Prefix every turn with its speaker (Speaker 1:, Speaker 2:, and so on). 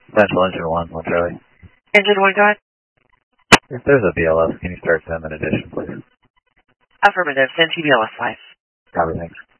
Speaker 1: Central Engine 1, Charlie.
Speaker 2: Engine 1, go ahead.
Speaker 1: If there's a BLS, can you start them in addition, please?
Speaker 2: Affirmative. Send to BLS 5.
Speaker 1: Copy, thanks.